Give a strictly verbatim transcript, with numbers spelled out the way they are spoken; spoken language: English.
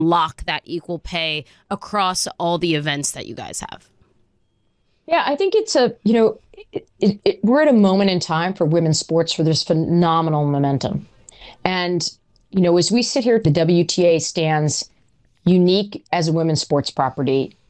lock that equal pay across all the events that you guys have? Yeah, I think it's a, you know, it, it, it, we're at a moment in time for women's sports where there's phenomenal momentum. And, you know, as we sit here, the W T A stands unique as a women's sports property